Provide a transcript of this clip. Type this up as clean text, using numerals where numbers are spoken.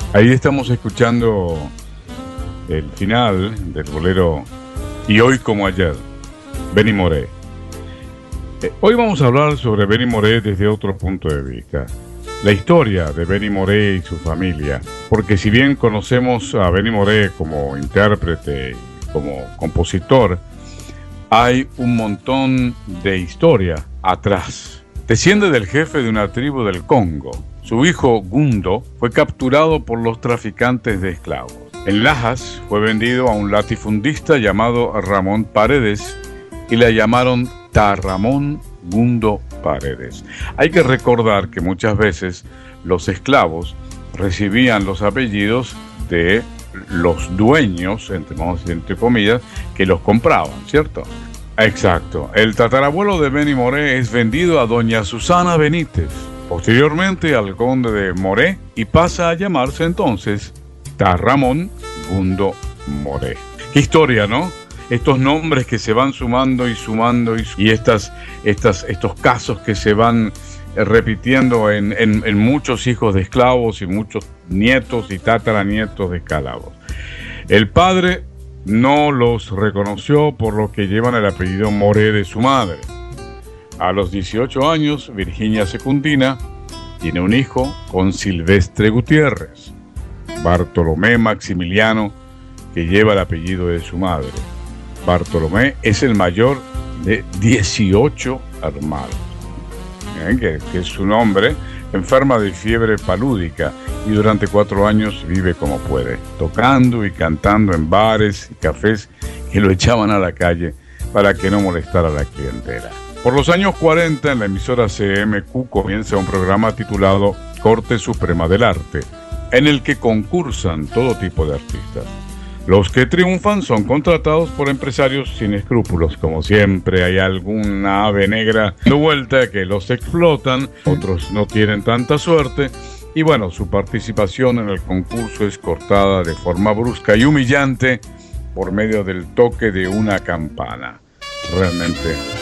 Ahí estamos escuchando el final del bolero Y hoy como ayer, Benny Moré. Hoy vamos a hablar sobre Benny Moré desde otro punto de vista. La historia de Benny Moré y su familia. Porque si bien conocemos a Benny Moré como intérprete, como compositor, hay un montón de historia atrás. Desciende del jefe de una tribu del Congo. Su hijo Gundo fue capturado por los traficantes de esclavos. En Lajas fue vendido a un latifundista llamado Ramón Paredes y le llamaron Ramón Gundo Paredes. Hay que recordar que muchas veces los esclavos recibían los apellidos de los dueños, entre comillas, que los compraban, ¿cierto? Exacto. El tatarabuelo de Benny Moré es vendido a doña Susana Benítez, posteriormente al conde de Moré, y pasa a llamarse entonces Ramón Gundo Moré. Qué historia, ¿no? Estos nombres que se van sumando y estos casos que se van repitiendo en muchos hijos de esclavos y muchos nietos y tataranietos de esclavos. El padre no los reconoció, por lo que llevan el apellido Moré de su madre. A los 18 años, Virginia Secundina tiene un hijo con Silvestre Gutiérrez, Bartolomé Maximiliano, que lleva el apellido de su madre. Bartolomé es el mayor de 18 hermanos. Que es su nombre, enferma de fiebre palúdica y durante 4 años vive como puede, tocando y cantando en bares y cafés que lo echaban a la calle para que no molestara a la clientela. Por los años 40, en la emisora CMQ comienza un programa titulado Corte Suprema del Arte, en el que concursan todo tipo de artistas. Los que triunfan son contratados por empresarios sin escrúpulos. Como siempre, hay alguna ave negra de vuelta que los explotan, otros no tienen tanta suerte. Y bueno, su participación en el concurso es cortada de forma brusca y humillante por medio del toque de una campana. Realmente